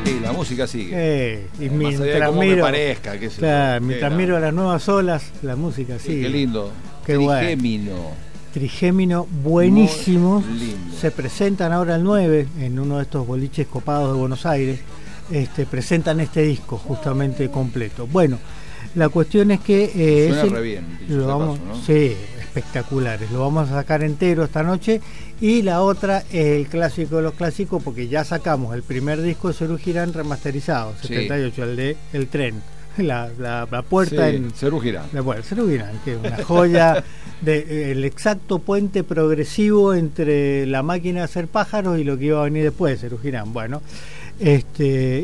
Sí, la música sigue. Y más allá de cómo me parezca, qué sé yo. Claro, mientras miro las nuevas olas, la música sigue. Qué lindo. Qué Trigémino. Bueno. Trigémino, buenísimos. Lindo. Se presentan ahora el 9 en uno de estos boliches copados de Buenos Aires. Presentan este disco justamente completo. Bueno, la cuestión es que suena re bien, lo vamos, paso, ¿no? Sí, espectaculares. Lo vamos a sacar entero esta noche. Y la otra es el clásico de los clásicos, porque ya sacamos el primer disco de Serú Girán remasterizado, 78, el de El Tren. La puerta sí, en Serú Girán. Bueno, Serú Girán, que es una joya el exacto puente progresivo entre la máquina de hacer pájaros y lo que iba a venir después de Serú Girán. Bueno,